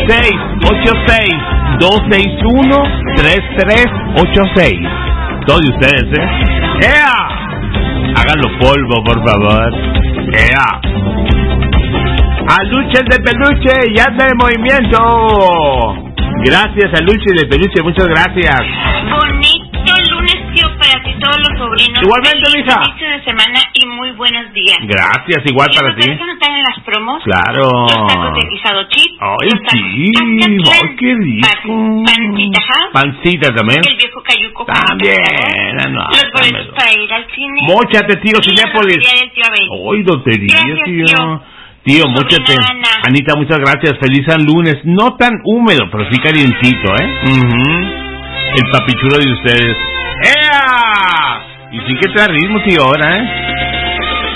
686-261-3386. Todos ustedes, ¡ea! Háganlo polvo, por favor. ¡Ea! Aluches de peluche, ya está en movimiento. Gracias, Aluches de peluche, muchas gracias. Bonito lunes, tío, para ti, todos los sobrinos. Igualmente, mija. Inicio de semana y muy buenos días. Gracias, igual para ti. ¿Qué notar en las promos? Claro. Los tacos de guisado chip. Ay, sí. Ay, qué rico. Pancita, pancita también. El viejo cayuco. También. No, los boletos para ir al cine. Móchate, tío, Cinépolis. Hoy lotería, tío. Tío, móchate. Anita, muchas gracias. Feliz San Lunes. No tan húmedo, pero sí calientito, El papichulo de ustedes. ¡Ea! Y sí que trae ritmo, tío, ahora,